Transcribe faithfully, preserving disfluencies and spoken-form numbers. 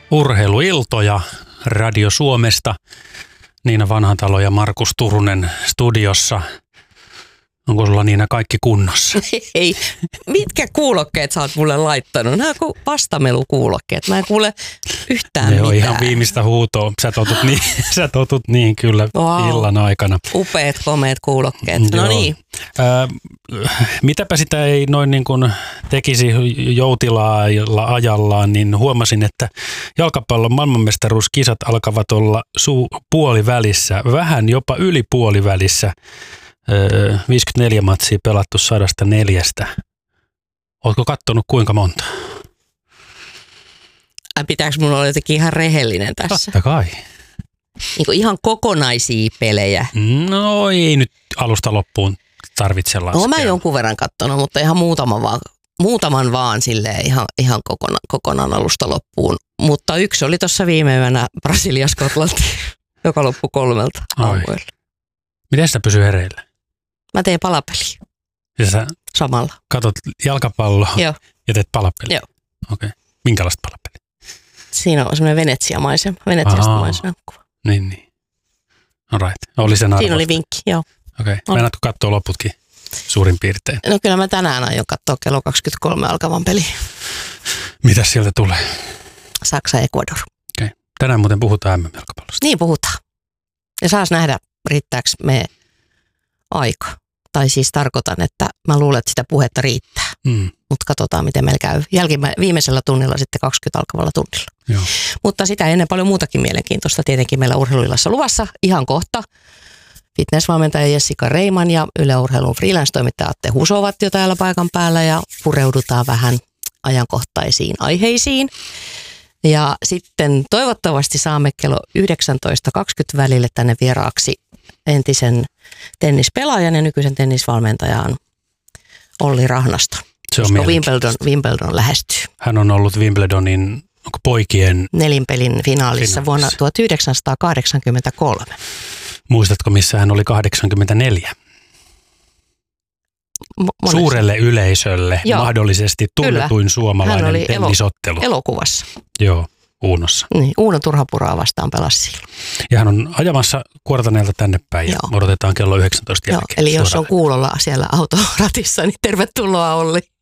Urheiluiltoja Radio Suomesta. Niina Vanhatalo ja Markus Turunen studiossa. Onko sulla Niina kaikki kunnossa? Ei. Mitkä kuulokkeet sä oot mulle laittanut? Nämä on vastamelukuulokkeet. Mä en kuule yhtään ne mitään. On ihan viimeistä huutoa. Sä totut niin, sä totut niin kyllä wow. Illan aikana. Upeat, komeat kuulokkeet. No Joo. niin. Ää, mitäpä sitä ei noin niin kuin tekisi joutilaalla ajallaan, niin huomasin, että jalkapallon maailmanmestaruuskisat alkavat olla suu puolivälissä, vähän jopa yli puolivälissä. viisikymmentäneljä matsia pelattu sadasta neljästä. Ootko kattonut kuinka monta? Ai pitääkö mun olla jotenkin ihan rehellinen tässä? Totta kai. Niin kuin ihan kokonaisia pelejä. No ei nyt alusta loppuun tarvitse laskea. No mä jonkun verran kattonut, mutta ihan muutaman vaan, muutaman vaan silleen ihan, ihan kokona, kokonaan alusta loppuun. Mutta yksi oli tuossa viime yönä Brasilia-Skotlanti, joka loppui kolmelta aamuilla. Miten sitä pysyy hereillä? Mä teen palapeliä. Ja sä samalla. Katot jalkapalloa Joo. Ja teet palapeliä? Joo. Okei. Okay. Minkälaista palapeliä? Siinä on semmoinen Venetsia-maisema. Venetsiasta maisema kuva. Niin, niin. All right. Oli sen arvosta. Siinä oli vinkki, joo. Okei. Okay. Meinaatko katsoa loputkin suurin piirtein? No kyllä mä tänään aion katsoa kello kaksikymmentäkolme alkavan peli. Mitäs sieltä tulee? Saksa ja Ecuador. Okei. Okay. Tänään muuten puhutaan M M-jalkapallosta. Niin puhutaan. Ja saas nähdä, riittääkö me aika. Tai siis tarkoitan, että mä luulen, että sitä puhetta riittää. Mm. Mutta katsotaan, miten meillä käy. Jälkimä, viimeisellä tunnilla sitten kaksikymmentä alkavalla tunnilla. Joo. Mutta sitä ennen paljon muutakin mielenkiintoista tietenkin meillä urheiluillassa luvassa. Ihan kohta fitnessvalmentaja Jessica Reiman ja Yle Urheilun freelance-toimittaja Atte Huso ovat jo täällä paikan päällä ja pureudutaan vähän ajankohtaisiin aiheisiin. Ja sitten toivottavasti saamme kello yhdeksäntoista kaksikymmentä välille tänne vieraaksi entisen tennispelaajan ja nykyisen tennisvalmentajan Olli Rahnaston. Se on Wimbledon, Wimbledon lähestyy. Hän on ollut Wimbledonin onko poikien nelinpelin finaalissa, finaalissa vuonna tuhatyhdeksänsataakahdeksankymmentäkolme. Muistatko, missä hän oli kahdeksankymmentäneljä? Monessa. Suurelle yleisölle Joo. mahdollisesti tunnetuin Kyllä. suomalainen hän oli tennisottelu. Elo- elokuvassa. Joo, Uunossa. Niin, Uuno Turhapuraa vastaan pelasi silloin. Ja hän on ajamassa Kuortaneelta tänne päin ja odotetaan kello yhdeksäntoista jälkeen. Joo, eli jos on kuulolla siellä autoratissa, niin tervetuloa Olli.